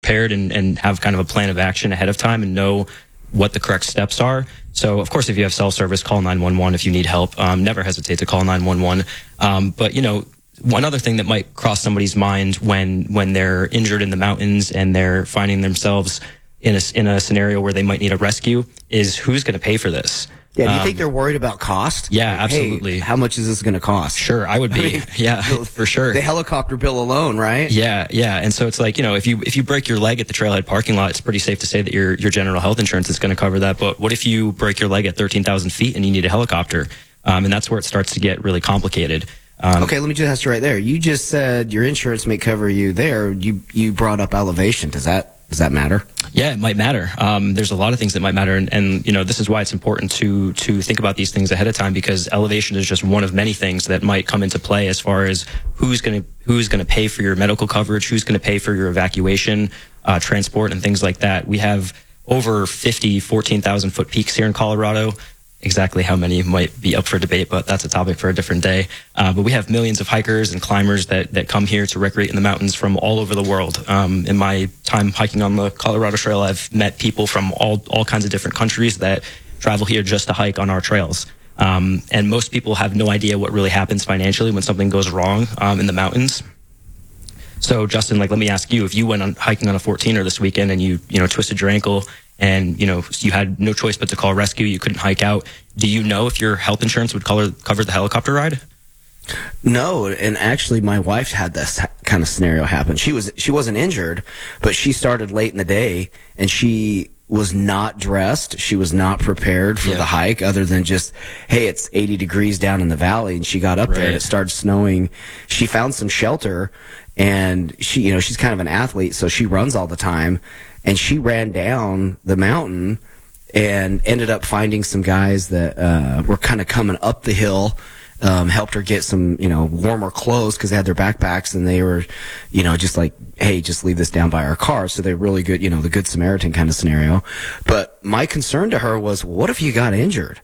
prepared and have kind of a plan of action ahead of time and know what the correct steps are. So, of course, if you have cell service, call 911 if you need help. Never hesitate to call 911. But, you know, one other thing that might cross somebody's mind when they're injured in the mountains and they're finding themselves in a scenario where they might need a rescue is who's going to pay for this? Yeah, do you think they're worried about cost? Yeah, like, absolutely. Hey, how much is this going to cost? Sure, I would be. I mean, yeah, for sure. The helicopter bill alone, right? Yeah. And so it's like, you know, if you break your leg at the trailhead parking lot, it's pretty safe to say that your general health insurance is going to cover that. But what if you break your leg at 13,000 feet and you need a helicopter? And that's where it starts to get really complicated. Okay, let me just ask you right there. You just said your insurance may cover you there. You brought up elevation. Does that matter? Yeah, it might matter. There's a lot of things that might matter, and you know, this is why it's important to think about these things ahead of time, because elevation is just one of many things that might come into play as far as who's going to pay for your medical coverage, who's going to pay for your evacuation, transport, and things like that. We have over 14,000 foot peaks here in Colorado. Exactly how many might be up for debate, but that's a topic for a different day. But we have millions of hikers and climbers that come here to recreate in the mountains from all over the world. In my time hiking on the Colorado Trail, I've met people from all kinds of different countries that travel here just to hike on our trails. And most people have no idea what really happens financially when something goes wrong in the mountains. So Justin, like, let me ask you, if you went on hiking on a 14er this weekend and you twisted your ankle and, you know, you had no choice but to call rescue, you couldn't hike out, do you know if your health insurance would cover the helicopter ride? No, and actually my wife had this kind of scenario happen. She wasn't injured, but she started late in the day and she was not dressed. She was not prepared for the hike other than just, hey, it's 80 degrees down in the valley, and she got up there and it started snowing. She found some shelter, and she's kind of an athlete, so she runs all the time, and she ran down the mountain and ended up finding some guys that were kind of coming up the hill. Helped her get some, warmer clothes because they had their backpacks, and they were, just like, hey, just leave this down by our car. So they're really good, the Good Samaritan kind of scenario. But my concern to her was, what if you got injured?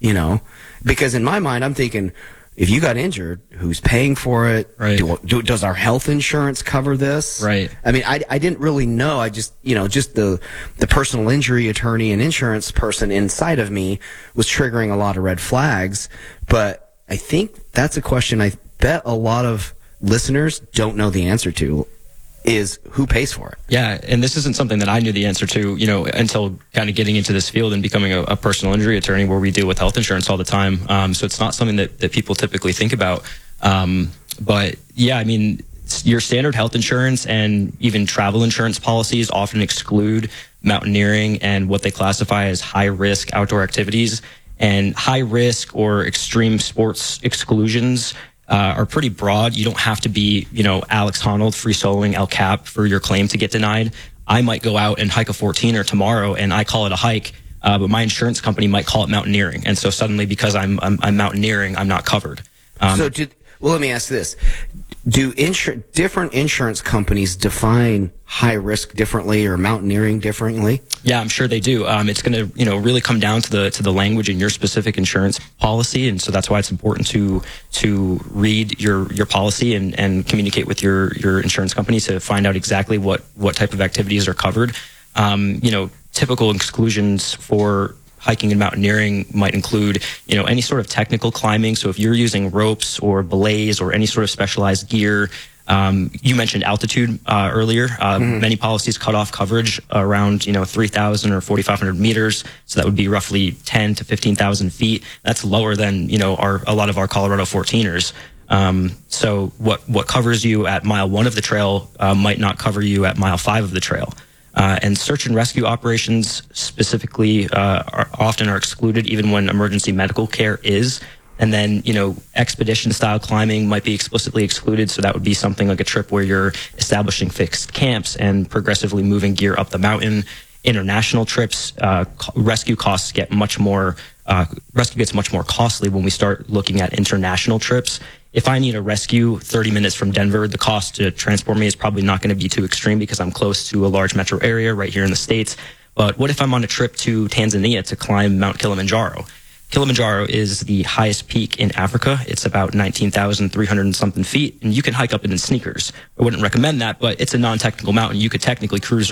Because in my mind, I'm thinking, if you got injured, who's paying for it? Right. Does our health insurance cover this? Right. I mean, I didn't really know. I just, just the personal injury attorney and insurance person inside of me was triggering a lot of red flags. But I think that's a question I bet a lot of listeners don't know the answer to, is who pays for it. Yeah, and this isn't something that I knew the answer to, until kind of getting into this field and becoming a personal injury attorney, where we deal with health insurance all the time. So it's not something that people typically think about. But yeah, I mean, your standard health insurance and even travel insurance policies often exclude mountaineering and what they classify as high-risk outdoor activities. And high-risk or extreme sports exclusions are pretty broad. You don't have to be, Alex Honnold free soloing El Cap for your claim to get denied. I might go out and hike a 14er tomorrow, and I call it a hike, but my insurance company might call it mountaineering. And so suddenly, because I'm mountaineering, I'm not covered. Well, let me ask this. Do different insurance companies define high risk differently or mountaineering differently? Yeah, I'm sure they do. It's going to, really come down to the language in your specific insurance policy, and so that's why it's important to read your policy and communicate with your insurance company to find out exactly what type of activities are covered. Typical exclusions for hiking and mountaineering might include, any sort of technical climbing. So if you're using ropes or belays or any sort of specialized gear, you mentioned altitude earlier. Many policies cut off coverage around 3,000 or 4,500 meters. So that would be roughly 10 to 15,000 feet. That's lower than a lot of our Colorado 14ers. So what covers you at mile 1 of the trail might not cover you at mile 5 of the trail. And search and rescue operations specifically often are excluded, even when emergency medical care is. And then, expedition style climbing might be explicitly excluded. So that would be something like a trip where you're establishing fixed camps and progressively moving gear up the mountain. International trips, rescue gets much more costly when we start looking at international trips. If I need a rescue 30 minutes from Denver, the cost to transport me is probably not going to be too extreme because I'm close to a large metro area right here in the States. But what if I'm on a trip to Tanzania to climb Mount Kilimanjaro? Kilimanjaro is the highest peak in Africa. It's about 19,300 and something feet, and you can hike up it in sneakers. I wouldn't recommend that, but it's a non-technical mountain. You could technically cruise